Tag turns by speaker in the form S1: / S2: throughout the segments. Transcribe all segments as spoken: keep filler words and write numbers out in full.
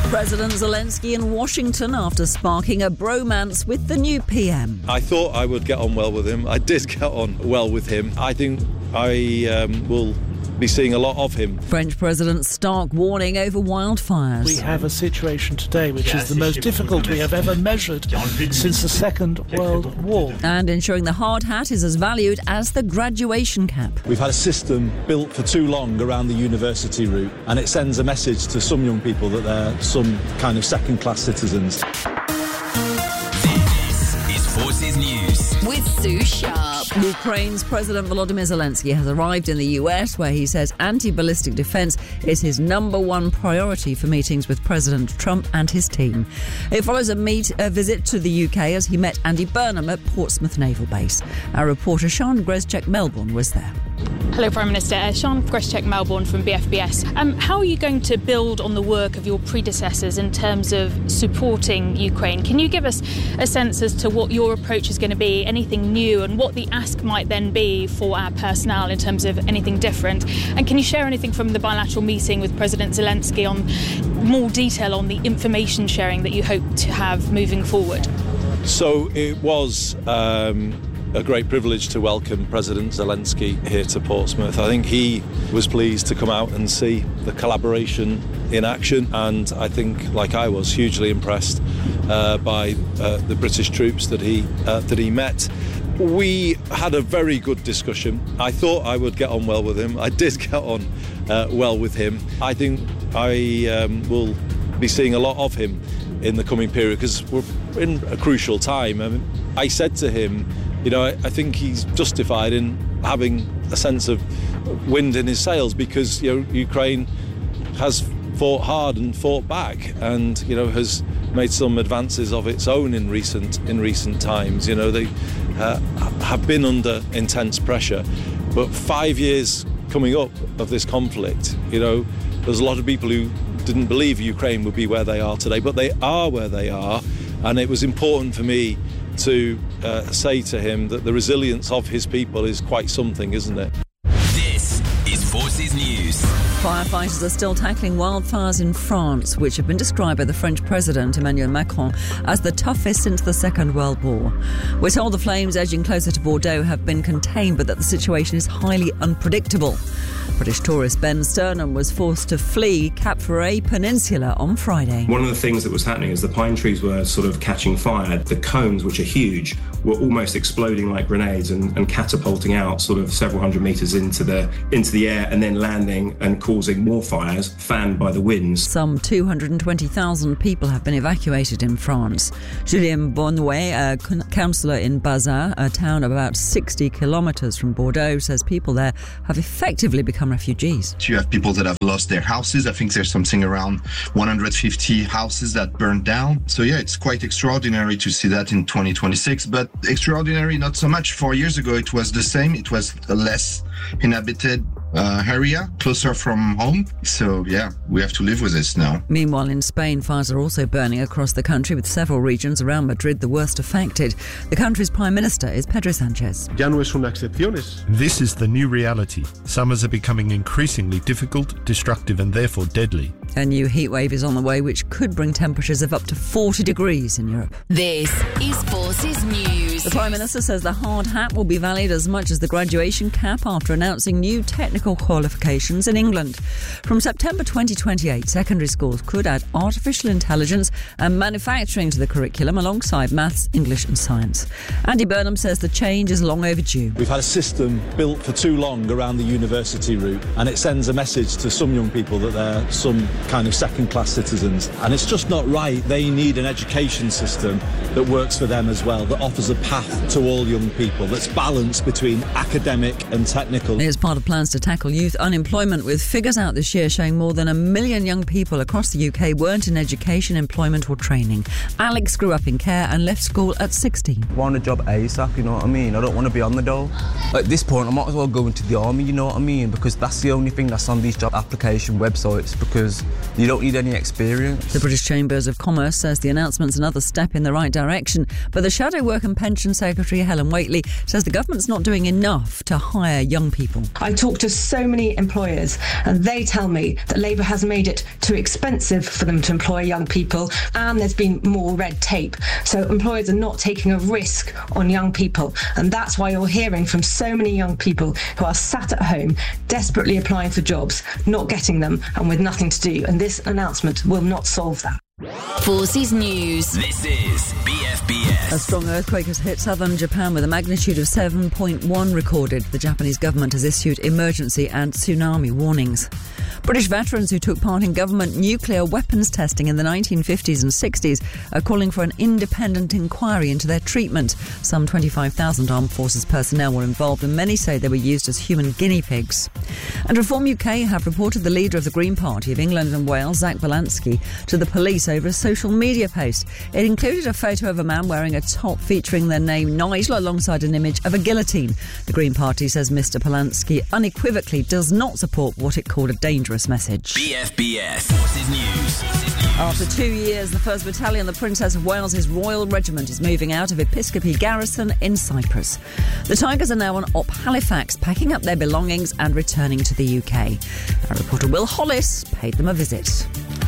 S1: President Zelensky in Washington after sparking a bromance with the new P M.
S2: I thought I would get on well with him. I did get on well with him. I think I um, will be seeing a lot of him.
S1: French President's stark warning over wildfires.
S3: We have a situation today which is the most difficult we have ever measured since the Second World War.
S1: And ensuring the hard hat is as valued as the graduation cap.
S2: We've had a system built for too long around the university route, and it sends a message to some young people that they're some kind of second-class citizens.
S4: This is Forces News with Sue Sharp.
S1: Ukraine's President Volodymyr Zelensky has arrived in the U S, where he says anti-ballistic defence is his number one priority for meetings with President Trump and his team. It follows a, meet, a visit to the U K as he met Andy Burnham at Portsmouth Naval Base. Our reporter Sean Greszczyk-Melbourne was there.
S5: Hello, Prime Minister. Uh, Sean Greszczyk-Melbourne from B F B S. Um, how are you going to build on the work of your predecessors in terms of supporting Ukraine? Can you give us a sense as to what your approach is going to be, anything new, and what the ask might then be for our personnel in terms of anything different? And can you share anything from the bilateral meeting with President Zelensky on more detail on the information sharing that you hope to have moving forward?
S2: So it was Um a great privilege to welcome President Zelensky here to Portsmouth. I think he was pleased to come out and see the collaboration in action, and I think, like I was, hugely impressed uh, by uh, the British troops that he uh, that he met. We had a very good discussion. I thought I would get on well with him. I did get on uh, well with him. I think I um, will be seeing a lot of him in the coming period, because we're in a crucial time. I mean, I said to him, you know, I, I think he's justified in having a sense of wind in his sails, because, you know, Ukraine has fought hard and fought back, and, you know, has made some advances of its own in recent in recent times. You know, they uh, have been under intense pressure, but five years coming up of this conflict, you know, there's a lot of people who didn't believe Ukraine would be where they are today, but they are where they are, and it was important for me to uh, say to him that the resilience of his people is quite something, isn't it?
S4: This is Forces News.
S1: Firefighters are still tackling wildfires in France, which have been described by the French President Emmanuel Macron as the toughest since the Second World War. We're told the flames edging closer to Bordeaux have been contained, but that the situation is highly unpredictable. British tourist Ben Sternham was forced to flee Cap Ferret Peninsula on Friday.
S6: One of the things that was happening is the pine trees were sort of catching fire. The cones, which are huge, were almost exploding like grenades and, and catapulting out sort of several hundred metres into the into the air, and then landing and causing more fires, fanned by the winds.
S1: Some two hundred twenty thousand people have been evacuated in France. Julien Bonouet, a councillor in Bazin, a town of about sixty kilometres from Bordeaux, says people there have effectively become refugees.
S7: You have people that have lost their houses. I think there's something around one hundred fifty houses that burned down. So yeah, it's quite extraordinary to see that in twenty twenty-six, but extraordinary not so much. Four years ago it was the same. It was a less inhabited uh, area, closer from home. So yeah, we have to live with this now.
S1: Meanwhile, in Spain, fires are also burning across the country, with several regions around Madrid the worst affected. The country's Prime Minister is Pedro Sánchez.
S8: This is the new reality. Summers are becoming increasingly difficult, destructive and therefore deadly.
S1: A new heatwave is on the way, which could bring temperatures of up to forty degrees in Europe.
S4: This is Forces News.
S1: The Prime Minister says the hard hat will be valued as much as the graduation cap after announcing new technical qualifications in England. From September twenty twenty-eight, secondary schools could add artificial intelligence and manufacturing to the curriculum alongside maths, English and science. Andy Burnham says the change is long overdue.
S2: We've had a system built for too long around the university route, and it sends a message to some young people that they're some kind of second-class citizens, and it's just not right. They need an education system that works for them as well, that offers a path to all young people, that's balanced between academic and technical.
S1: It is part of plans to tackle youth unemployment, with figures out this year showing more than a million young people across the U K weren't in education, employment or training. Alex grew up in care and left school at sixteen.
S9: I want a job ASAP, you know what I mean? I don't want to be on the dole. At this point, I might as well go into the army, you know what I mean? Because that's the only thing that's on these job application websites, because you don't need any experience.
S1: The British Chambers of Commerce says the announcement's another step in the right direction, but the shadow work and pension Pension Secretary Helen Whately says the government's not doing enough to hire young people.
S10: I talk to so many employers and they tell me that Labour has made it too expensive for them to employ young people, and there's been more red tape. So employers are not taking a risk on young people, and that's why you're hearing from so many young people who are sat at home desperately applying for jobs, not getting them, and with nothing to do. And this announcement will not solve that.
S4: Forces News. This is B F B S.
S1: A strong earthquake has hit southern Japan with a magnitude of seven point one recorded. The Japanese government has issued emergency and tsunami warnings. British veterans who took part in government nuclear weapons testing in the nineteen fifties and sixties are calling for an independent inquiry into their treatment. Some twenty-five thousand armed forces personnel were involved, and many say they were used as human guinea pigs. And Reform U K have reported the leader of the Green Party of England and Wales, Zach Balansky, to the police over a social media post. It included a photo of a man wearing a top featuring their name Nigel alongside an image of a guillotine. The Green Party says Mr Polanski unequivocally does not support what it called a dangerous message.
S4: B F B S Forces News.
S1: After two years, the first Battalion, the Princess of Wales's Royal Regiment, is moving out of Episcopi Garrison in Cyprus. The Tigers are now on Op Halifax, packing up their belongings and returning to the U K. Our reporter Will Hollis paid them a visit.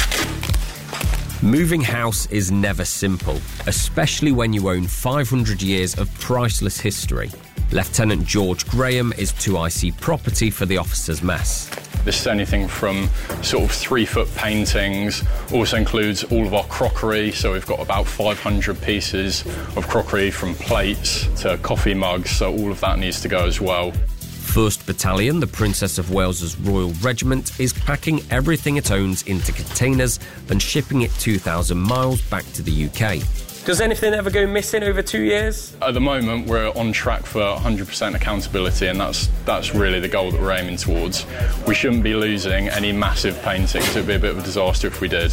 S11: Moving house is never simple, especially when you own five hundred years of priceless history. Lieutenant George Graham is two I C property for the officers' mess.
S12: This is anything from sort of three-foot paintings, also includes all of our crockery, so we've got about five hundred pieces of crockery from plates to coffee mugs, so all of that needs to go as well.
S11: first Battalion, the Princess of Wales's Royal Regiment, is packing everything it owns into containers and shipping it two thousand miles back to the U K.
S13: Does anything ever go missing over two years?
S12: At the moment, we're on track for one hundred percent accountability, and that's that's really the goal that we're aiming towards. We shouldn't be losing any massive paintings. It would be a bit of a disaster if we did.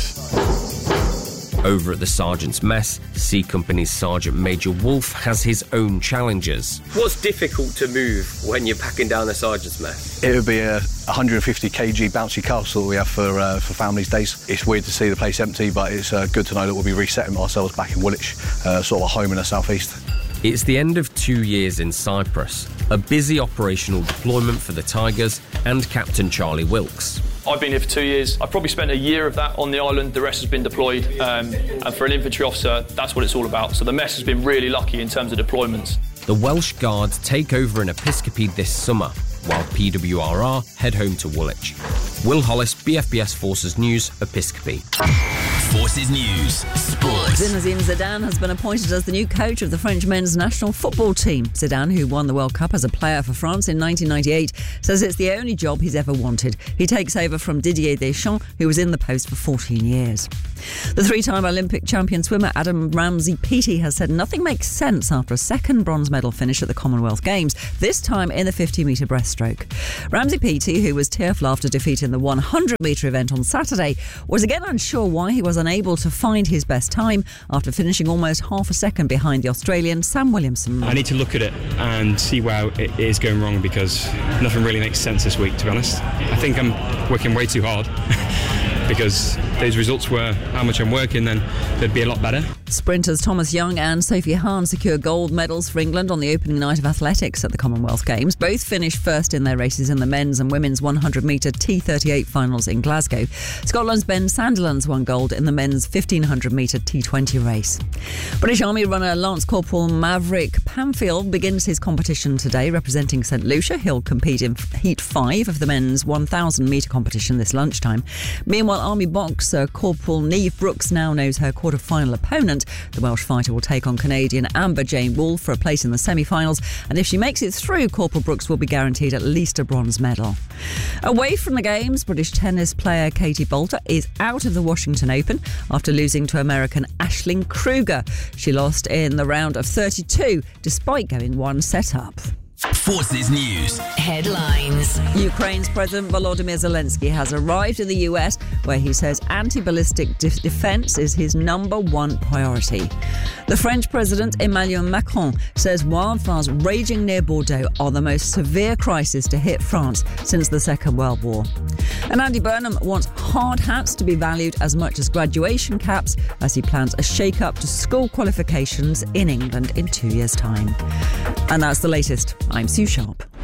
S11: Over at the Sergeant's Mess, C Company's Sergeant Major Wolf has his own challenges.
S13: What's difficult to move when you're packing down a Sergeant's Mess?
S14: It would be a one hundred fifty kilogram bouncy castle we have for uh, for families' days. It's weird to see the place empty, but it's uh, good to know that we'll be resetting ourselves back in Woolwich, uh, sort of a home in the southeast.
S11: It's the end of two years in Cyprus, a busy operational deployment for the Tigers and Captain Charlie Wilkes.
S15: I've been here for two years. I've probably spent a year of that on the island. The rest has been deployed. Um, and for an infantry officer, that's what it's all about. So the mess has been really lucky in terms of deployments.
S11: The Welsh Guard take over in Episcopi this summer, while P W R R head home to Woolwich. Will Hollis, B F B S Forces News, Episcopi.
S4: Forces News, Sports.
S1: Zinedine Zidane has been appointed as the new coach of the French men's national football team. Zidane, who won the World Cup as a player for France in nineteen ninety-eight, says it's the only job he's ever wanted. He takes over from Didier Deschamps, who was in the post for fourteen years. The three-time Olympic champion swimmer Adam Ramsey-Peaty has said nothing makes sense after a second bronze medal finish at the Commonwealth Games, this time in the fifty metre breaststroke. Ramsey-Peaty, who was tearful after defeating the one hundred metre event on Saturday, was again unsure why he was unable to find his best time after finishing almost half a second behind the Australian Sam Williamson.
S16: I need to look at it and see where it is going wrong, because nothing really makes sense this week, to be honest. I think I'm working way too hard. Because those results were how much I'm working, then they'd be a lot better.
S1: Sprinters Thomas Young and Sophie Hahn secure gold medals for England on the opening night of athletics at the Commonwealth Games. Both finished first in their races in the men's and women's one hundred metre T thirty-eight finals in Glasgow. Scotland's Ben Sandilands won gold in the men's fifteen hundred metre T twenty race. British Army runner Lance Corporal Maverick Pamfield begins his competition today representing St Lucia. He'll compete in Heat five of the men's one thousand metre competition this lunchtime. Meanwhile, Army boxer Corporal Neve Brooks now knows her quarter-final opponent. The Welsh fighter will take on Canadian Amber Jane Wool for a place in the semi-finals, and if she makes it through, Corporal Brooks will be guaranteed at least a bronze medal. Away from the Games, British tennis player Katie Boulter is out of the Washington Open after losing to American Aisling Kruger. She lost in the round of thirty-two, despite going one set up.
S4: Forces News. Headlines.
S1: Ukraine's President Volodymyr Zelensky has arrived in the U S where he says anti-ballistic de- defence is his number one priority. The French President Emmanuel Macron says wildfires raging near Bordeaux are the most severe crisis to hit France since the Second World War. And Andy Burnham wants hard hats to be valued as much as graduation caps as he plans a shake-up to school qualifications in England in two years' time. And that's the latest. I'm Sue Sharp.